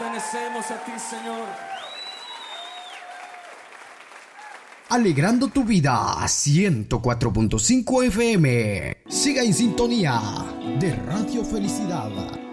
pertenecemos a ti, Señor. Alegrando tu vida, 104.5 FM. Siga en sintonía de Radio Felicidad.